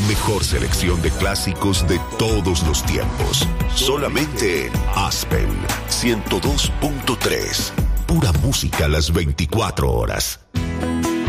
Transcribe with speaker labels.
Speaker 1: La mejor selección de clásicos de todos los tiempos. Solamente en Aspen 102.3. Pura música las 24 horas.